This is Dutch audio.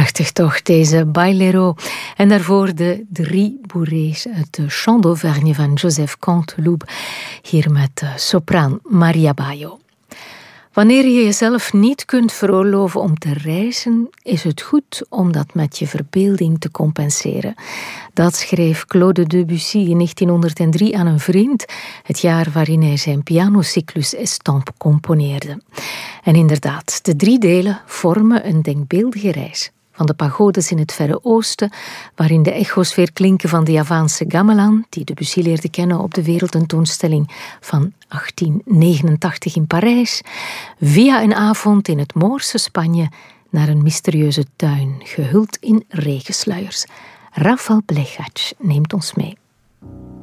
Prachtig toch, deze Bailero. En daarvoor de 3 bourrées uit de Chant d'Auvergne van Joseph Canteloube. Hier met sopraan Maria Bayo. Wanneer je jezelf niet kunt veroorloven om te reizen, is het goed om dat met je verbeelding te compenseren. Dat schreef Claude Debussy in 1903 aan een vriend, het jaar waarin hij zijn pianocyclus Estampes componeerde. En inderdaad, de 3 delen vormen een denkbeeldige reis. Van de pagodes in het Verre Oosten, waarin de echo's weer klinken van de Javaanse gamelan, die Debussy leerde kennen op de wereldtentoonstelling van 1889 in Parijs, via een avond in het Moorse Spanje naar een mysterieuze tuin, gehuld in regensluiers. Rafał Blechacz neemt ons mee.